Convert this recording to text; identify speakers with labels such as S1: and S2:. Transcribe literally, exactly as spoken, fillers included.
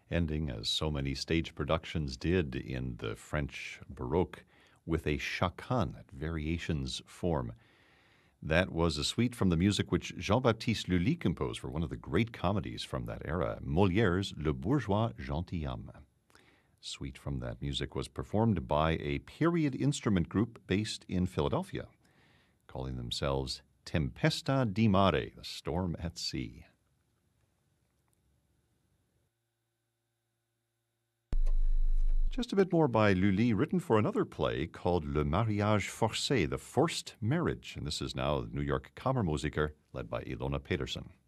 S1: ending, as so many stage productions did in the French Baroque, with a chacan, that variations form. That was a suite from the music which Jean-Baptiste Lully composed for one of the great comedies from that era, Molière's Le Bourgeois Gentilhomme. Suite from that music was performed by a period instrument group based in Philadelphia, calling themselves Tempesta di Mare, the storm at sea. Just a bit more by Lully, written for another play called Le Mariage Forcé, the Forced Marriage. And this is now the New York Kammermusiker, led by Ilona Pedersen.